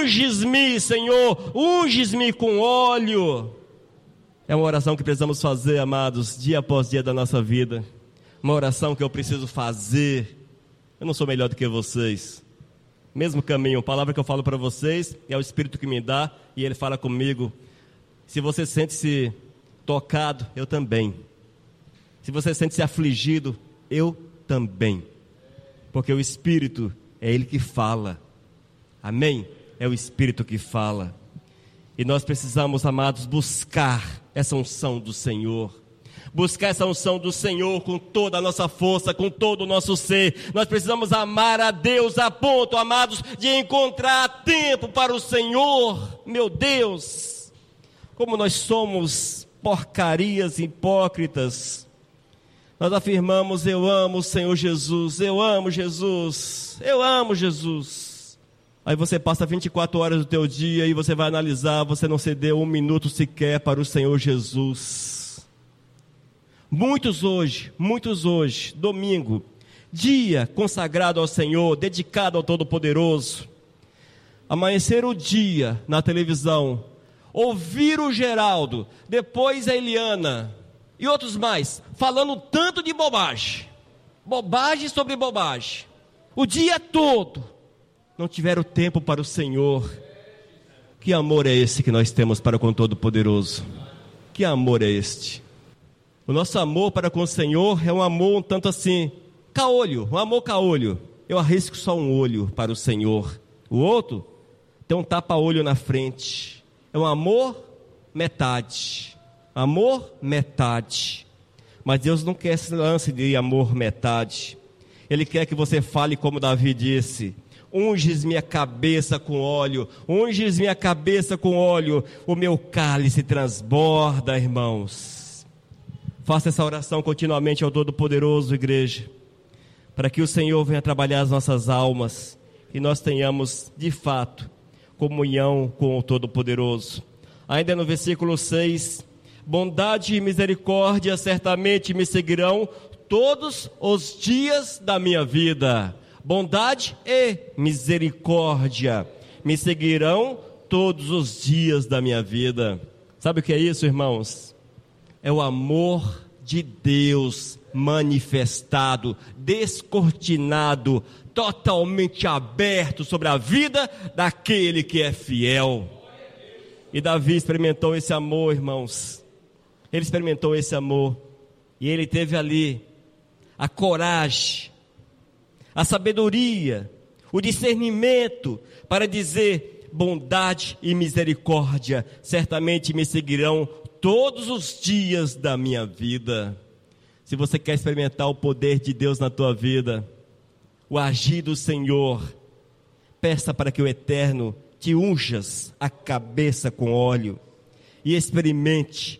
unges-me, Senhor, unges-me com óleo. É uma oração que precisamos fazer, amados, dia após dia da nossa vida. Uma oração que eu preciso fazer. Eu não sou melhor do que vocês. Mesmo caminho, a palavra que eu falo para vocês é o Espírito que me dá e Ele fala comigo. Se você sente-se tocado, eu também. Se você sente-se afligido, eu também. Porque o Espírito é Ele que fala. Amém? É o Espírito que fala. E nós precisamos, amados, buscar essa unção do Senhor. Buscar essa unção do Senhor com toda a nossa força, com todo o nosso ser. Nós precisamos amar a Deus a ponto, amados, de encontrar tempo para o Senhor. Meu Deus, como nós somos porcarias hipócritas. Nós afirmamos: eu amo o Senhor Jesus, eu amo Jesus, eu amo Jesus. Aí você passa 24 horas do teu dia e você vai analisar, você não cedeu um minuto sequer para o Senhor Jesus. Muitos hoje, domingo, dia consagrado ao Senhor, dedicado ao Todo-Poderoso, amanhecer o dia na televisão, ouvir o Geraldo, depois a Eliana e outros mais, falando tanto de bobagem, bobagem sobre bobagem, o dia todo, não tiveram tempo para o Senhor. Que amor é esse que nós temos para com o Todo-Poderoso? Que amor é este? O nosso amor para com o Senhor é um amor um tanto assim, caolho, um amor caolho. Eu arrisco só um olho para o Senhor. O outro tem um tapa-olho na frente. É um amor metade. Amor metade. Mas Deus não quer esse lance de amor metade. Ele quer que você fale como Davi disse: unges minha cabeça com óleo, unges minha cabeça com óleo, o meu cálice transborda, irmãos. Faça essa oração continuamente ao Todo-Poderoso, igreja, para que o Senhor venha trabalhar as nossas almas e nós tenhamos, de fato, comunhão com o Todo-Poderoso. Ainda no versículo 6, bondade e misericórdia certamente me seguirão todos os dias da minha vida. Bondade e misericórdia me seguirão todos os dias da minha vida. Sabe o que é isso, irmãos? É o amor de Deus manifestado, descortinado, totalmente aberto sobre a vida daquele que é fiel. E Davi experimentou esse amor, irmãos. Ele experimentou esse amor. E ele teve ali a coragem, a sabedoria, o discernimento para dizer: bondade e misericórdia certamente me seguirão todos os dias da minha vida. Se você quer experimentar o poder de Deus na tua vida, o agir do Senhor, peça para que o Eterno te unjas a cabeça com óleo e experimente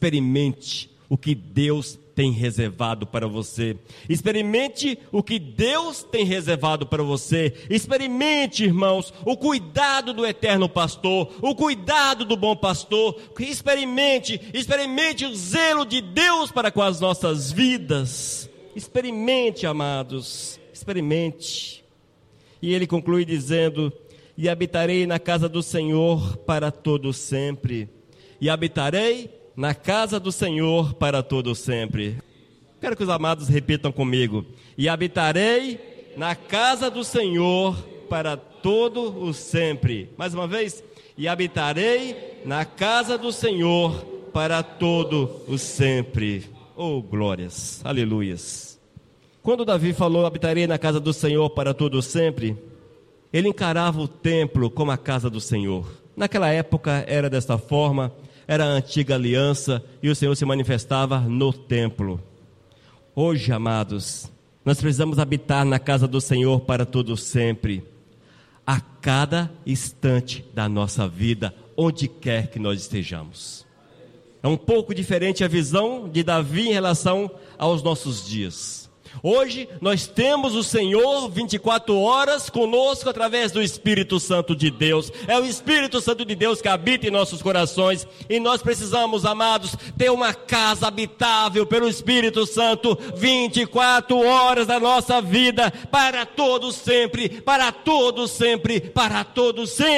o que Deus tem reservado para você. Experimente o que Deus tem reservado para você. Experimente, irmãos, o cuidado do eterno pastor, o cuidado do bom pastor. Experimente o zelo de Deus para com as nossas vidas. Experimente, amados, experimente. E ele conclui dizendo: e habitarei na casa do Senhor para todo sempre. E habitarei na casa do Senhor para todo sempre. Quero que os amados repitam comigo: e habitarei na casa do Senhor para todo o sempre. Mais uma vez: e habitarei na casa do Senhor para todo o sempre. Oh, glórias, aleluias. Quando Davi falou: habitarei na casa do Senhor para todo o sempre, ele encarava o templo como a casa do Senhor. Naquela época era desta forma. Era a antiga aliança e o Senhor se manifestava no templo. Hoje, amados, nós precisamos habitar na casa do Senhor para todo sempre, a cada instante da nossa vida, onde quer que nós estejamos. É um pouco diferente a visão de Davi em relação aos nossos dias. Hoje nós temos o Senhor 24 horas conosco através do Espírito Santo de Deus. É o Espírito Santo de Deus que habita em nossos corações. E nós precisamos, amados, ter uma casa habitável pelo Espírito Santo 24 horas da nossa vida, para todos sempre, para todos sempre, para todos sempre.